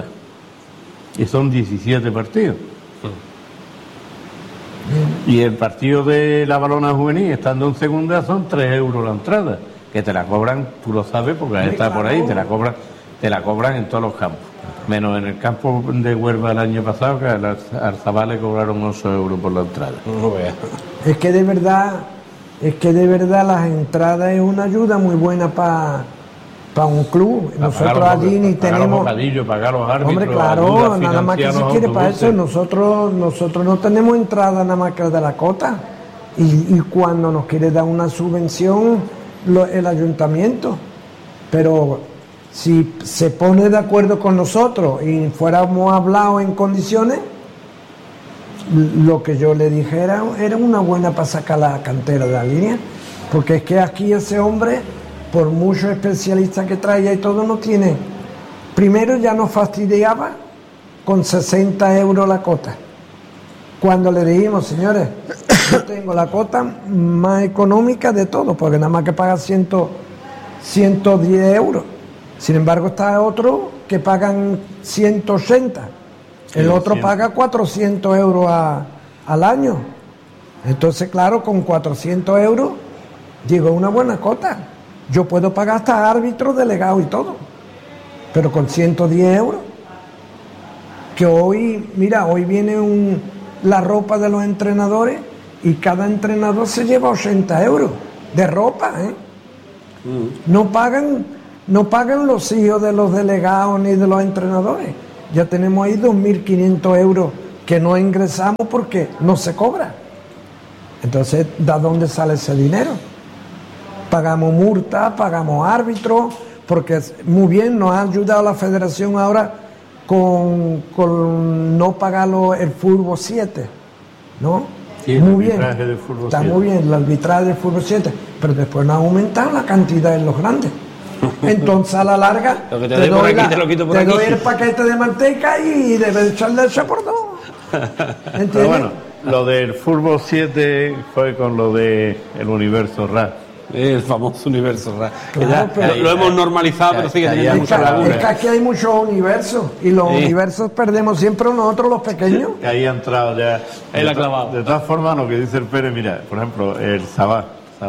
Y son 17 partidos. Y el partido de la Valona juvenil, estando en segunda, son 3 euros la entrada, que te la cobran, tú lo sabes, porque está por ahí, te la cobran en todos los campos. Menos en el campo de Huelva el año pasado, que al Sabá le cobraron 8 euros por la entrada. Es que de verdad las entradas es una ayuda muy buena para un club. Nosotros allí ni tenemos... Pagar los árbitros, hombre, claro, nada más que si quiere para eso. Nosotros no tenemos entrada nada más que de la cota. Y cuando nos quiere dar una subvención, el ayuntamiento. Pero si se pone de acuerdo con nosotros y fuéramos hablados en condiciones, lo que yo le dije era una buena para sacar la cantera de la línea. Porque es que aquí ese hombre, por muchos especialistas que traía y todo, no tiene. Primero ya nos fastidiaba con 60 euros la cota. Cuando le dijimos, señores, yo tengo la cota más económica de todo, porque nada más que paga 110 euros. Sin embargo, está otro que pagan 180. El otro paga 400 euros al año. Entonces, claro, con 400 euros, digo, una buena cota. Yo puedo pagar hasta árbitro, delegado y todo. Pero con 110 euros. Que hoy viene la ropa de los entrenadores y cada entrenador se lleva 80 euros de ropa, ¿eh? No pagan no pagan los hijos de los delegados ni de los entrenadores. Ya tenemos ahí 2.500 euros que no ingresamos porque no se cobra. Entonces, ¿de dónde sale ese dinero? Pagamos multa, pagamos árbitros, porque muy bien nos ha ayudado la federación ahora con no pagar el fútbol 7, ¿no? Sí, muy el bien, arbitraje del fútbol está 7. muy bien el arbitraje del fútbol 7, pero después nos ha aumentado la cantidad en los grandes. Entonces a la larga Lo que te doy por aquí, doy te lo quito por te aquí. doy el paquete de manteca y debes echarle eso por dos. ¿Entiendes? Pero bueno, lo del fútbol 7 fue con lo de el universo RAS. El famoso universo RAS. Que Claro, ya pero- lo hemos normalizado, pero sigue que teniendo ahí muchas hay- Es lagunas. que aquí hay muchos universos y los Sí. universos perdemos siempre nosotros los pequeños. Que ahí ha entrado ya. Ahí la ha clavado. De todas formas, lo que dice el Pérez, mira, por ejemplo, el Sabá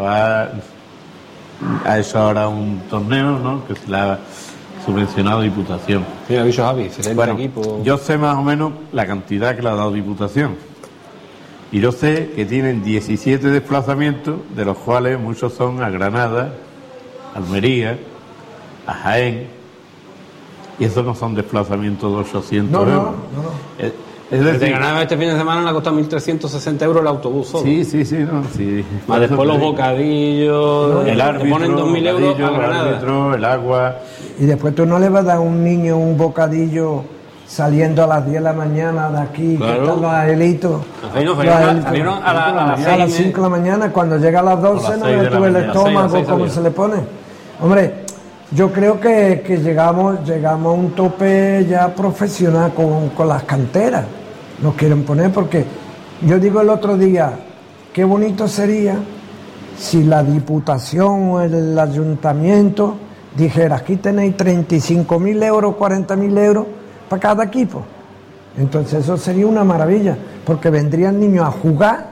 ha hecho ahora un torneo, ¿no? Que se le ha subvencionado Diputación. Sí, me ha dicho Javi, se Bueno, el equipo. yo sé más o menos la cantidad que le ha dado Diputación. Y yo sé que tienen 17 desplazamientos, de los cuales muchos son a Granada, Almería, a Jaén. Y esos no son desplazamientos de 800 No, no, euros. no. Es Desde decir, Granada este fin de semana le ha costado 1.360 euros el autobús solo. sí, no, sí. Más después los bocadillos, El le árbitro, ponen 2.000 euros a el Granada. árbitro, el agua. Y después tú no le vas a dar a un niño un bocadillo saliendo a las 10 de la mañana de aquí, Claro. que están los angelitos. Salieron a las A las 6. 5 de la mañana, cuando llega a las 12 A las no 6 le de la tuve el mañana, estómago, 6 a 6 como salía. se le pone. Hombre, yo creo que llegamos a un tope ya profesional con las canteras. Nos quieren poner porque yo digo el otro día, qué bonito sería si la Diputación o el Ayuntamiento dijera, aquí tenéis 35.000 euros, 40.000 euros para cada equipo. Entonces eso sería una maravilla, porque vendrían niños a jugar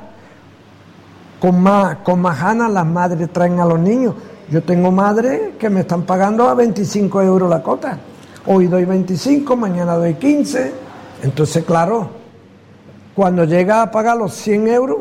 con más ganas, las madres traen a los niños. Yo tengo madres que me están pagando a 25 euros la cota. Hoy doy 25, mañana doy 15. Entonces, claro, cuando llega a pagar los 100 euros,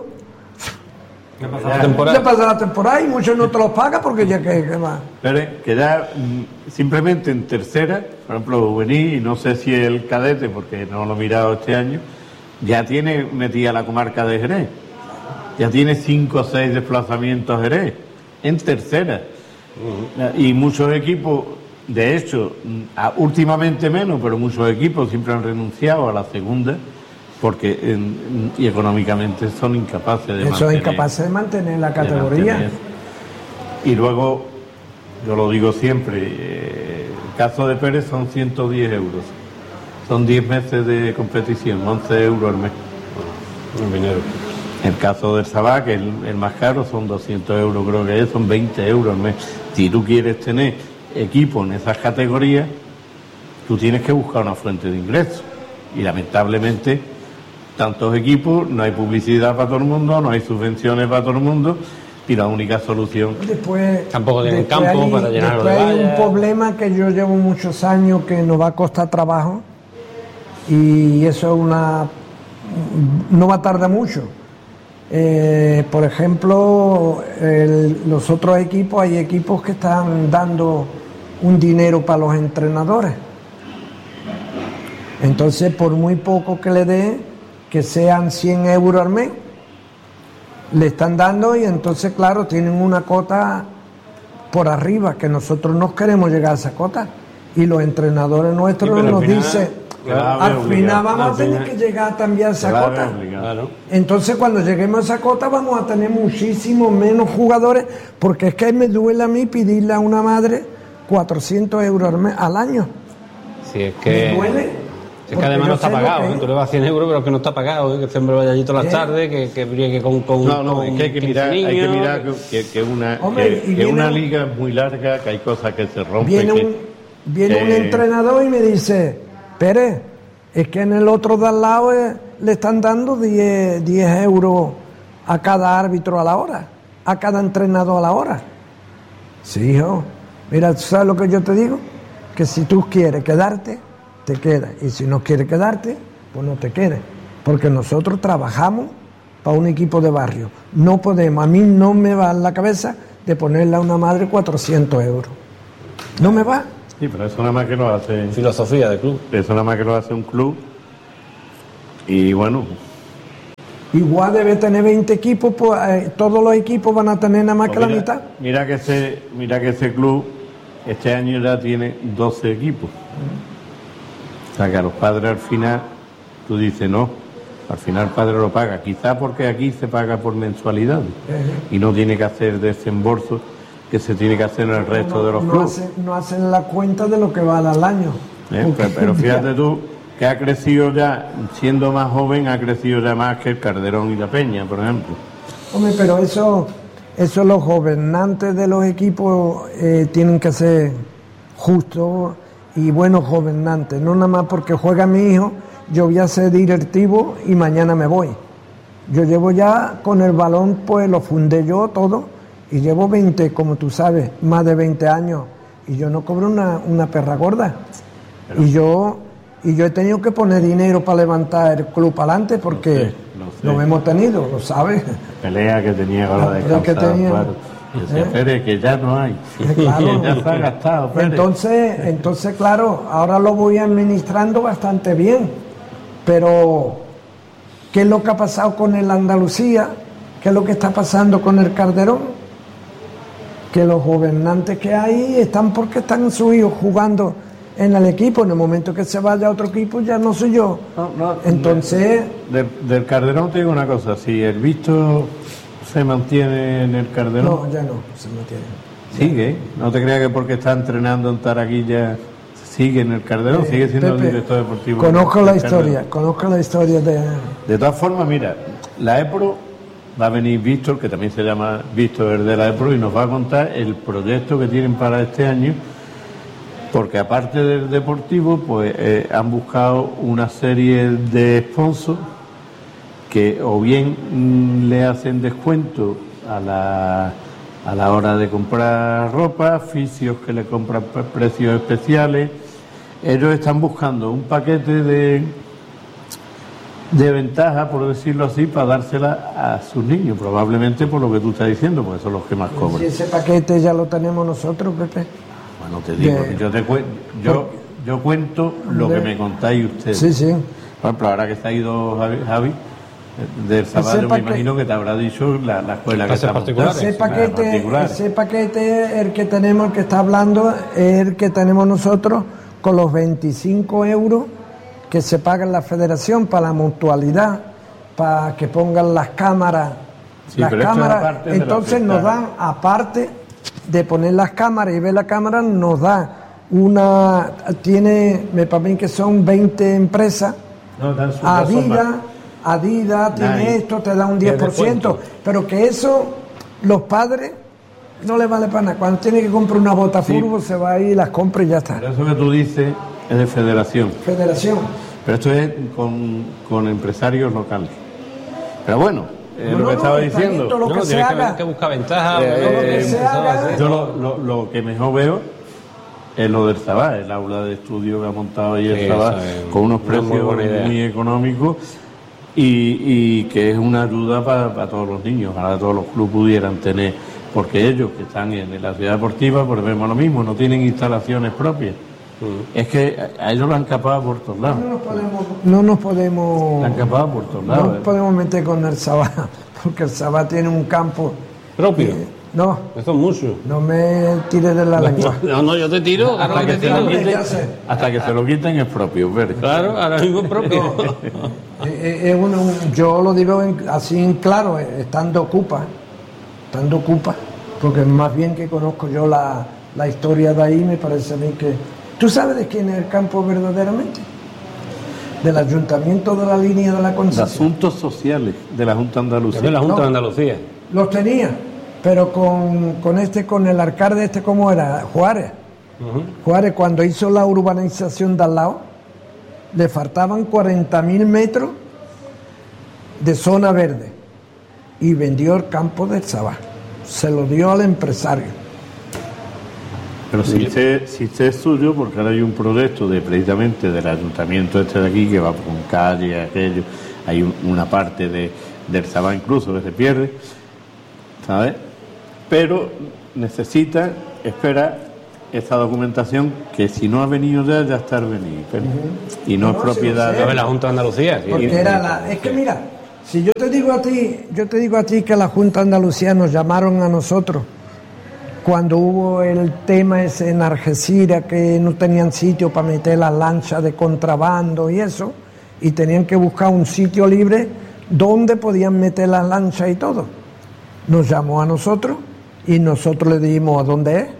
La ya temporada. pasa la temporada y muchos no te los pagan porque ya que más. Pero que ya simplemente en tercera, por ejemplo, juvenil, y no sé si el cadete, porque no lo he mirado este año, ya tiene metida la comarca de Jerez. Ya tiene 5 o 6 desplazamientos a Jerez, en tercera. Y muchos equipos, de hecho, últimamente menos, pero muchos equipos siempre han renunciado a la segunda, porque y económicamente son incapaces de Son mantener. incapaces de mantener la de categoría. mantener. Y luego, yo lo digo siempre, el caso de Pérez son 110 euros. Son 10 meses de competición, 11 euros al mes. El caso del Sabá, que es el más caro, son 200 euros, creo que es, son 20 euros al mes. Si tú quieres tener equipo en esas categorías, tú tienes que buscar una fuente de ingresos. Y lamentablemente, tantos equipos, no hay publicidad para todo el mundo, no hay subvenciones para todo el mundo, y la única solución. Después, Tampoco tienen después campo para llenarlo de después hay un vallas. problema que yo llevo muchos años que nos va a costar trabajo y eso es no va a tardar mucho. Por ejemplo, los otros equipos, hay equipos que están dando un dinero para los entrenadores. Entonces, por muy poco que le dé, que sean 100 euros al mes, le están dando y entonces, claro, tienen una cota por arriba, que nosotros no queremos llegar a esa cota. Y los entrenadores nuestros Sí, pero al nos final, dicen, claro, al obligado. final vamos a Al tener final- que llegar también a esa Claro, cota. obligado. Claro. Entonces, cuando lleguemos a esa cota, vamos a tener muchísimo menos jugadores, porque es que me duele a mí pedirle a una madre 400 euros al año. Si es Me que. duele. Si es que porque además yo no está sé lo pagado, que ¿eh? es. Tú le vas a 100 euros, pero que no está pagado, ¿eh? Que el hombre vaya allí todas las ¿Eh? tardes, que briegue con No, es que hay que 15 mirar, niños. que una, Hombre, y que una viene- liga es muy larga, que hay cosas que se rompen. Viene que- un entrenador y me dice, Pérez, es que en el otro de al lado le están dando 10 euros a cada árbitro a la hora, a cada entrenador a la hora. Sí, hijo. Mira, ¿tú sabes lo que yo te digo? Que si tú quieres quedarte, te quedas. Y si no quieres quedarte, pues no te quedes. Porque nosotros trabajamos para un equipo de barrio. No podemos, a mí no me va en la cabeza de ponerle a una madre 400 euros. No me va. Sí, pero eso nada más que lo hace... Filosofía del club. Eso nada más que lo hace un club. Y bueno, Igual debe tener 20 equipos, pues todos los equipos van a tener nada más que la mitad. Mira que ese club este año ya tiene 12 equipos. O sea que a los padres al final, tú dices no, al final el padre lo paga. Quizá porque aquí se paga por mensualidad y no tiene que hacer desembolso que se tiene que hacer en el resto de los clubes. No hacen la cuenta de lo que vale al año. Pero fíjate tú que ha crecido ya, siendo más joven, ha crecido ya más que el Calderón y la Peña, por ejemplo. Hombre, pero eso los gobernantes de los equipos tienen que ser justos y buenos gobernantes. No nada más porque juega mi hijo, yo voy a ser directivo y mañana me voy. Yo llevo ya con el balón, pues lo fundé yo todo y llevo 20, como tú sabes, más de 20 años y yo no cobro una perra gorda. Pero... Y yo he tenido que poner dinero para levantar el club para adelante porque lo hemos tenido, lo sabes. Pelea que tenía con la de que tenía. Claro. Decía, Pérez, que ya no hay. Claro. Ya se ha gastado, Pérez. Entonces, claro, ahora lo voy administrando bastante bien. Pero, ¿qué es lo que ha pasado con el Andalucía? ¿Qué es lo que está pasando con el Calderón? Que los gobernantes que hay están porque están sus hijos jugando en el equipo. En el momento que se vaya a otro equipo ya no soy yo. Entonces... Del Calderón te digo una cosa, si el visto se mantiene en el Calderón... No, ya no se mantiene. Sigue, no te creas que porque está entrenando en Taraquilla sigue en el Calderón, sigue siendo Pepe, el director deportivo. Conozco la historia de... De todas formas, mira, la EPRO va a venir Víctor, que también se llama Víctor de la EPRO, y nos va a contar el proyecto que tienen para este año, porque aparte del deportivo, pues han buscado una serie de sponsors que o bien le hacen descuento a la hora de comprar ropa, fisios que le compran precios especiales. Ellos están buscando un paquete de ventaja, por decirlo así, para dársela a sus niños, probablemente por lo que tú estás diciendo, porque son los que más cobran. Si ese paquete ya lo tenemos nosotros, Pepe. Bueno, te digo, yo cuento lo que me contáis ustedes. Sí, sí. Por ejemplo, ahora que se ha ido Javi del sábado, yo me imagino que te habrá dicho la escuela que está particulares. Ese paquete, el que tenemos, el que está hablando, es el que tenemos nosotros con los 25 euros que se paga en la federación para la mutualidad, para que pongan las cámaras. Sí, entonces nos dan, aparte de poner las cámaras y ver la cámara, nos da para mí que son 20 empresas. Adidas tiene esto, te da un 10%, pero que eso los padres no les vale para nada. Cuando tiene que comprar una bota fútbol, se va ahí, las compra y ya está. Pero eso que tú dices es de federación. Pero esto es con empresarios locales. Pero bueno, lo que estaba diciendo. Lo que se haga. Que buscar ventaja. Yo lo que mejor veo es lo del Sabá, el aula de estudio que ha montado ahí el Sabá, con unos precios muy económicos y que es una ayuda para todos los niños. Ojalá todos los clubes pudieran tener, porque ellos que están en la ciudad deportiva, pues vemos lo mismo, no tienen instalaciones propias. Es que a ellos lo han capado por todos lados. No nos podemos meter con el Sabá, porque el Sabá tiene un campo propio. No. Eso es mucho. No me tires de la lengua. No, yo te tiro. Hasta que se lo quiten es propio, ¿verdad? Claro, ahora mismo es propio. Yo lo digo así en claro, estando ocupa, porque más bien que conozco yo la historia de ahí, me parece a mí que... ¿Tú sabes de quién es el campo verdaderamente? Del Ayuntamiento de la Línea de la Concepción. De Asuntos Sociales de la Junta de Andalucía. De la Junta de Andalucía. Los tenía, pero con el alcalde ¿cómo era? Juárez. Juárez, cuando hizo la urbanización de al lado, le faltaban 40.000 metros de zona verde y vendió el campo del Sabá. Se lo dio al empresario. Pero si este es suyo, porque ahora hay un proyecto precisamente del ayuntamiento de aquí que va con calle, aquello, hay una parte del Sabá incluso que se pierde, ¿sabes? Pero necesita esperar esta documentación que si no ha venido ya está venido. Y no es propiedad de la Junta de Andalucía. Sí. Porque es que mira, si yo te digo a ti que la Junta de Andalucía nos llamaron a nosotros cuando hubo el tema ese en Algeciras, que no tenían sitio para meter las lanchas de contrabando y eso, y tenían que buscar un sitio libre donde podían meter las lanchas y todo. Nos llamó a nosotros y nosotros le dijimos, ¿a dónde es?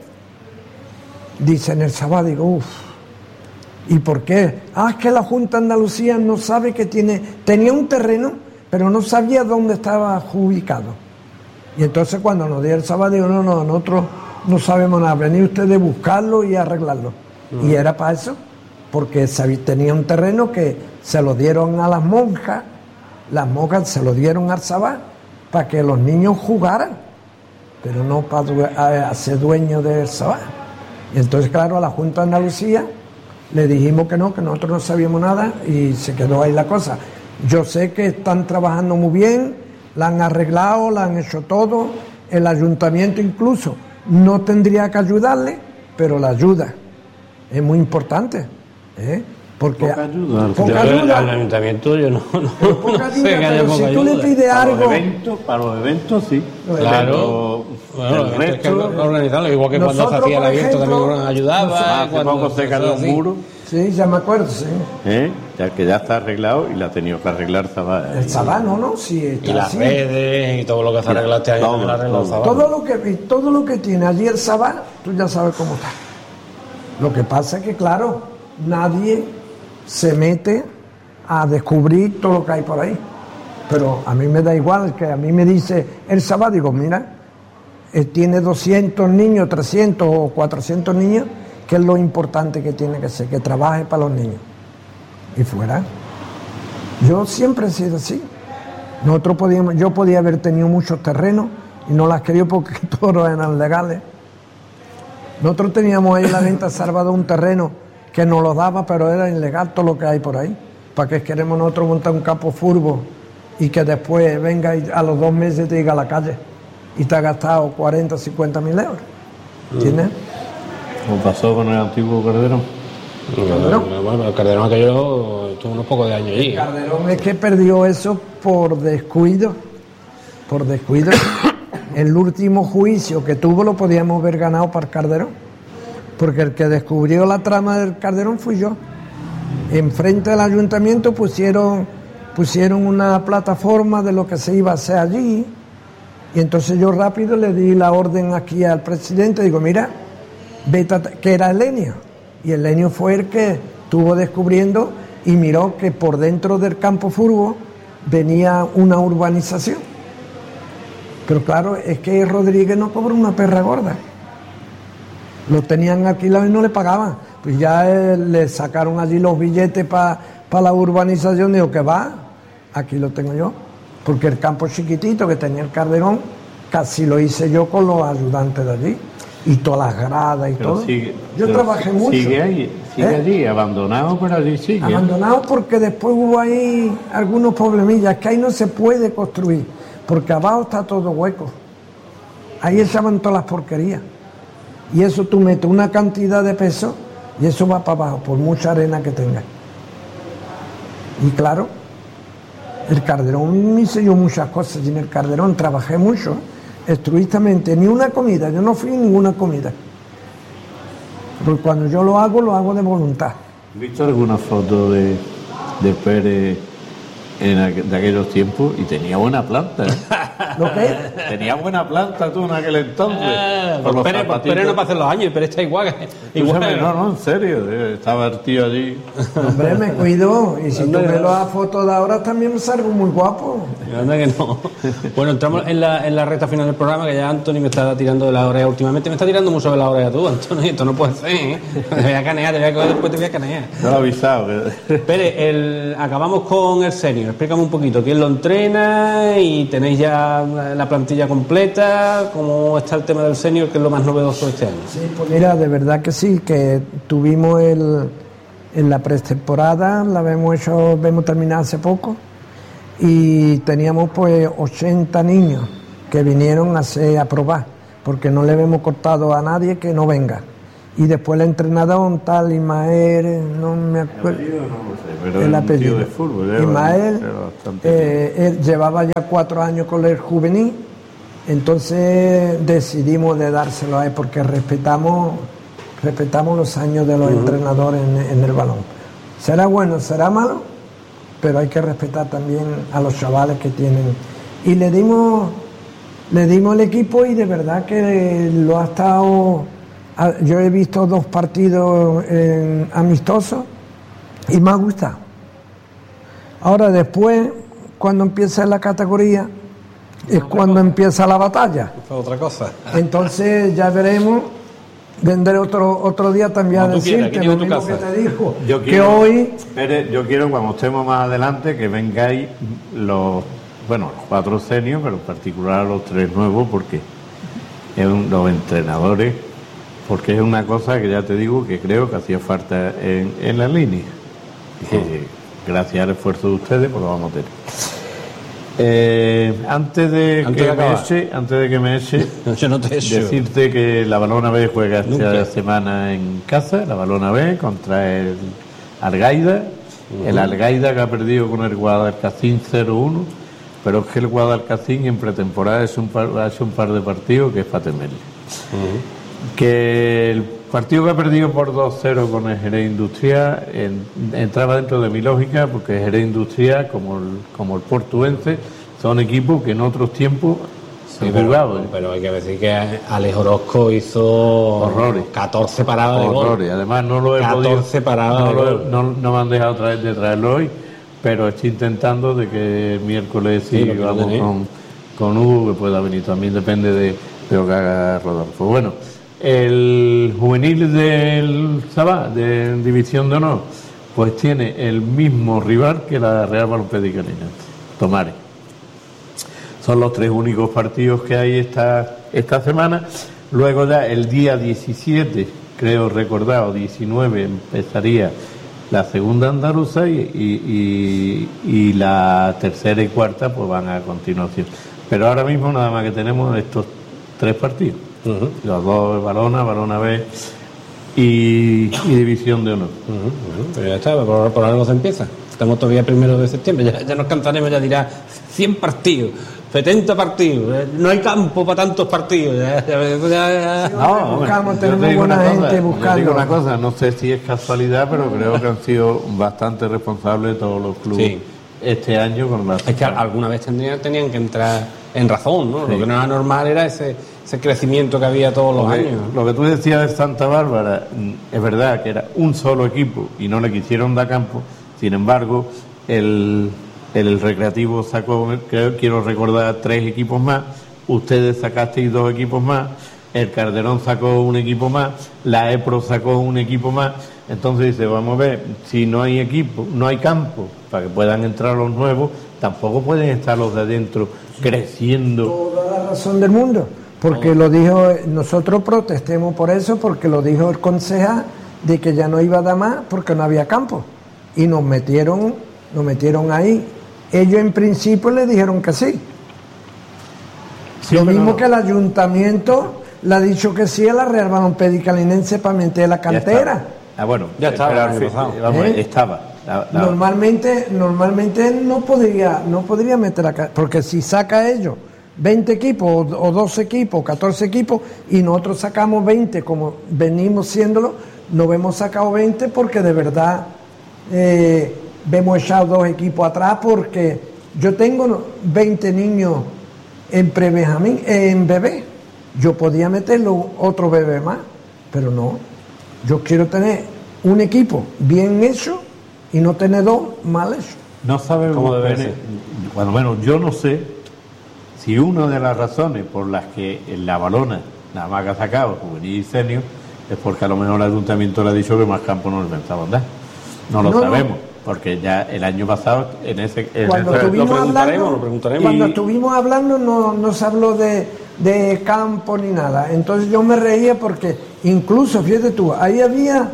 Dice en el Sabá, digo, uff. ¿Y por qué? Es que la Junta de Andalucía no sabe que tenía un terreno, pero no sabía dónde estaba ubicado. Y entonces cuando nos dio el Sabá, digo, no, nosotros no sabemos nada, venid ustedes a buscarlo y a arreglarlo. Y era para eso, porque tenía un terreno que se lo dieron a las monjas se lo dieron al Sabá para que los niños jugaran, pero no para ser dueño del Sabá. Y entonces, claro, a la Junta de Andalucía le dijimos que nosotros no sabíamos nada y se quedó ahí la cosa. Yo sé que están trabajando muy bien, la han arreglado, la han hecho todo, el ayuntamiento incluso no tendría que ayudarle, pero la ayuda es muy importante, porque poca ayuda. Al ayuntamiento yo no poca ayuda, sé que haya pero poca si tú ayuda. le pides algo, Para los eventos sí. Claro. Bueno, el es que resto, organizarlo, igual que cuando se nosotros, hacía el por abierto ejemplo, también nos ayudaba. hace poco se cayó un muro, sí, ya me acuerdo, sí. ya que ya está arreglado y la ha tenido que arreglar Zabá. El Sabá, sí, está Y las así. redes y todo lo que se arregla este año todo, también lo arregla el todo. Zabá. Todo lo que tiene allí el Sabá, tú ya sabes cómo está. Lo que pasa es que, claro, nadie se mete a descubrir todo lo que hay por ahí. Pero a mí me da igual, que a mí me dice el Sabá, digo, mira, tiene 200 niños, 300 o 400 niños, que es lo importante que tiene que ser, que trabaje para los niños. Y fuera. Yo siempre he sido así. Yo podía haber tenido muchos terrenos y no las quería porque todos eran legales. Nosotros teníamos ahí en la venta Salvador un terreno que nos lo daba, pero era ilegal todo lo que hay por ahí. ¿Para qué queremos nosotros montar un campo furbo y que después venga y a los 2 meses te diga a la calle y te ha gastado 40, 50 mil euros? ¿Entiendes? Como pasó con el antiguo Calderón. Bueno, el Calderón aquello tuvo unos pocos de años allí. Calderón es que perdió eso por descuido. El último juicio que tuvo lo podíamos haber ganado para Calderón, porque el que descubrió la trama del Calderón fui yo. Enfrente del ayuntamiento pusieron una plataforma de lo que se iba a hacer allí, y entonces yo rápido le di la orden aquí al presidente, digo, mira, vete que era Elenio, y Elenio fue el que estuvo descubriendo y miró que por dentro del campo furbo venía una urbanización. Pero claro, es que Rodríguez no cobró una perra gorda. Lo tenían alquilado y no le pagaban. Pues ya le sacaron allí los billetes para la urbanización. Digo, que va, aquí lo tengo yo. Porque el campo chiquitito que tenía el Calderón, casi lo hice yo con los ayudantes de allí. Y todas las gradas y todo. Yo trabajé mucho. Sigue allí, abandonado, pero allí sigue. Abandonado porque después hubo ahí algunos problemillas, que ahí no se puede construir, porque abajo está todo hueco. Ahí echaban todas las porquerías. Y eso tú metes una cantidad de peso y eso va para abajo, por mucha arena que tenga. Y claro, el Calderón hice yo muchas cosas, y en el Calderón trabajé mucho, altruistamente, ni una comida, yo no fui a ninguna comida. Porque cuando yo lo hago de voluntad. ¿Has visto alguna foto de Pérez de aquellos tiempos? Y tenía buena planta, ¿eh? ¿Lo qué? Tenía buena planta tú en aquel entonces. Con los Pérez no para hacer los años, pero está igual. Escúchame, no, en serio. Estaba el tío allí. Hombre, me cuido. Y si tú ves las fotos de ahora, también me salgo muy guapo. Anda que no. Bueno, entramos en la recta final del programa, que ya Anthony me está tirando de la oreja últimamente. Me está tirando mucho de la oreja tú, Anthony. Esto no puede ser, ¿eh? Te voy a canear, después te voy a canear. No lo he avisado. Pérez, acabamos con el senior. Explícame un poquito quién lo entrena y tenéis ya la plantilla completa. ¿Cómo está el tema del senior, que es lo más novedoso este año? Sí, pues mira, de verdad que sí, que tuvimos en la pretemporada, la hemos terminado hace poco, y teníamos pues 80 niños que vinieron a probar, porque no le hemos cortado a nadie que no venga. Y después el entrenador, un tal Ismael, no me acuerdo. No lo sé, pero El es un apellido. tío de fútbol. Ismael, era bastante él llevaba ya 4 años con el juvenil, entonces decidimos de dárselo a él porque respetamos los años de los entrenadores en el balón. Será bueno, será malo, pero hay que respetar también a los chavales que tienen. Y le dimos el equipo y de verdad que lo ha estado. Yo he visto 2 partidos amistosos y me ha gustado. Ahora después, cuando empieza la categoría, es cuando empieza la batalla. Otra cosa. Entonces ya veremos. Vendré otro día también a Como tú quieras, decirte aquí lo tienes tu mismo que casa. te dijo. Yo Que quiero, hoy Pérez, yo quiero cuando estemos más adelante que vengáis los 4 seniors, pero en particular los 3 nuevos, porque los entrenadores, porque es una cosa que ya te digo que creo que hacía falta en la línea. Gracias al esfuerzo de ustedes, pues lo vamos a tener. Antes de que me eche, Yo no te echo. decirte que la Balona B juega Nunca. esta semana en casa, la Balona B contra el Algaida. El Algaida que ha perdido con el Guadalcacín 0-1, pero es que el Guadalcacín en pretemporada ha hecho un par de partidos que es para temerle. Que el partido que ha perdido por 2-0 con el Jerez Industrial entraba dentro de mi lógica, porque Jerez Industrial, como el Portuense, son equipos que en otros tiempos Sí, han jugado. pero hay que decir que Alex Orozco hizo Horrores. 14 paradas de gol. Horrores. Además no lo he 14 podido, paradas de gol. no me han dejado de traerlo hoy, pero estoy intentando de que el miércoles Sí, lo que vamos tenéis. con Hugo, que pueda venir. También depende de lo que haga Rodolfo. Bueno, el juvenil del Sabá, de División de Honor, pues tiene el mismo rival que la Real Balompié Caninense, Tomares. Son los 3 únicos partidos que hay esta semana. Luego ya el día 17, creo recordar, o 19, empezaría la segunda andaluza y la tercera y cuarta pues van a continuación. Pero ahora mismo nada más que tenemos estos 3 partidos. Los 2 Balona B y División de Honor. Pero ya está, por algo se empieza. Estamos todavía 1 de septiembre, ya nos cansaremos, ya dirá 100 partidos, 70 partidos, no hay campo para tantos partidos. buscamos, yo tenemos te digo buena una cosa, gente yo te buscando. digo una cosa, no sé si es casualidad, pero creo que han sido bastante responsables todos los clubes Sí. este año con la... Es que alguna vez tenían que entrar en razón, ¿no? Sí. Lo que no era normal era ese crecimiento que había todos los años. Lo que tú decías de Santa Bárbara, es verdad que era un solo equipo y no le quisieron dar campo. Sin embargo, el Recreativo sacó, quiero recordar, 3 equipos más, ustedes sacasteis 2 equipos más, el Calderón sacó un equipo más, la EPRO sacó un equipo más. Entonces dice, vamos a ver, si no hay equipo, no hay campo para que puedan entrar los nuevos, tampoco pueden estar los de adentro creciendo. Toda la razón del mundo, porque lo dijo, nosotros protestemos por eso, porque lo dijo el concejal de que ya no iba a dar más porque no había campo, y nos metieron ahí. Ellos en principio le dijeron que sí. Sí, Lo pero mismo no. que el ayuntamiento le ha dicho que sí a la Real Balompié Caninense para meter la Ya cantera. estaba. Bueno, Ya estaba pero el al año fin, pasado. vamos, ¿Eh? estaba. Normalmente no podría meter acá, porque si saca ellos 20 equipos o 12 equipos, 14 equipos, y nosotros sacamos 20 como venimos siéndolo, no hemos sacado 20 porque de verdad hemos echado 2 equipos atrás, porque yo tengo 20 niños en pre-Benjamín, en bebé. Yo podía meterlo otro bebé más, pero no. Yo quiero tener un equipo bien hecho y no tener 2 mal hechos. No sabemos, ¿Cómo debe Pérez, ser? bueno, yo no sé si una de las razones por las que en la Balona nada más que ha sacado juvenil y senior es porque a lo mejor el ayuntamiento le ha dicho que más campo no le pensaban dar. No lo No, sabemos, porque ya el año pasado Cuando ese- estuvimos lo preguntaremos. Cuando Y- estuvimos hablando no se habló de campo ni nada. Entonces yo me reía porque incluso, fíjate tú, ahí había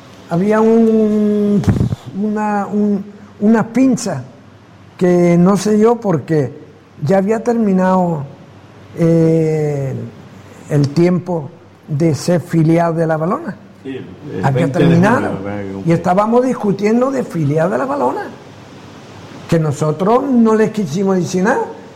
una pinza que no sé yo, porque ya había terminado el tiempo de ser filial de la Balona. el Hay que 20 de terminar. junio, Y estábamos discutiendo de filial de la balona. Que nosotros no les quisimos decir nada.